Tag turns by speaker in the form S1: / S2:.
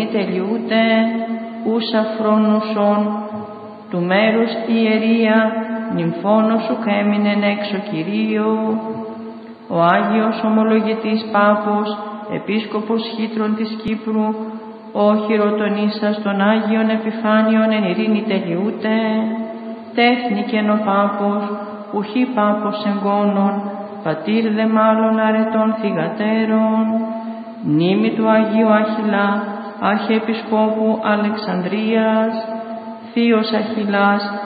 S1: ειρήνη τελειούται, ούσα φρόνουσον, του μέρους ιερία, νυμφόνο σου κέμεινεν έξω Κυρίω. Ο Άγιος Ομολογητής Πάπος, Επίσκοπος Χήτρων της Κύπρου, ο χειροτονήσας των Άγιων Επιφάνειων εν ειρήνη τελειούται, τέθνηκεν ο Πάπος, ουχή Πάπος εγγόνων, πατήρ δε μάλλον αρετών θυγατέρων, μνήμη του Αγίου Αχιλά, Αρχιεπισκόπου Αλεξανδρίας, θείος Αχιλάς,